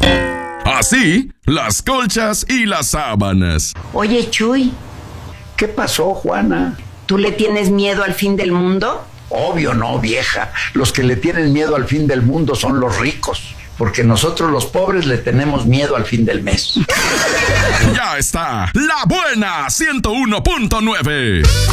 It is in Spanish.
Así, las colchas y las sábanas. Oye, Chuy, ¿Qué pasó, Juana? ¿tú le tienes miedo al fin del mundo? Obvio no, vieja. Los que le tienen miedo al fin del mundo son los ricos, porque nosotros los pobres le tenemos miedo al fin del mes. Ya está, La Buena 101.9.